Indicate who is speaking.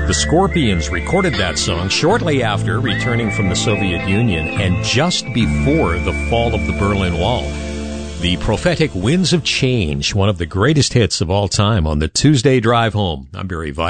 Speaker 1: The Scorpions recorded that song shortly after returning from the Soviet Union and just before the fall of the Berlin Wall. The prophetic Winds of Change, one of the greatest hits of all time on the Tuesday Drive Home. I'm Barry Weiss.